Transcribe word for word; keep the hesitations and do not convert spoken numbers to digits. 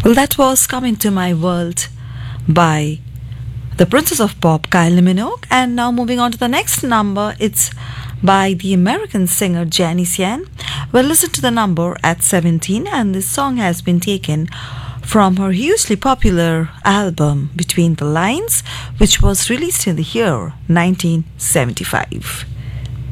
Well, that was Come Into My World by the Princess of Pop, Kylie Minogue. And now moving on to the next number, it's by the American singer Janice Yan. Well, listen to the number at seventeen, and this song has been taken from her hugely popular album Between the Lines, which was released in the year nineteen seventy-five.